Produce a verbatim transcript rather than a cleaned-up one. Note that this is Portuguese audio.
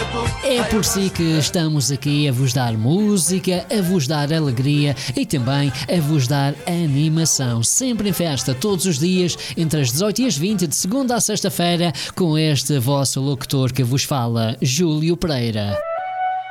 É por si que estamos aqui a vos dar música, a vos dar alegria e também a vos dar animação. Sempre em festa, todos os dias, entre as dezoito e as vinte, de segunda a sexta-feira, com este vosso locutor que vos fala, Júlio Pereira.